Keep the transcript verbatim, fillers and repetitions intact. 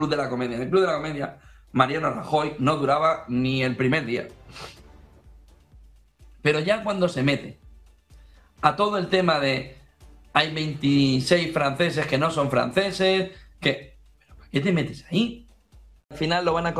Club de la Comedia. En el Club de la Comedia, Mariano Rajoy no duraba ni el primer día. Pero ya cuando se mete a todo el tema de hay veintiséis franceses que no son franceses, que... ¿Pero para qué te metes ahí? Al final lo van a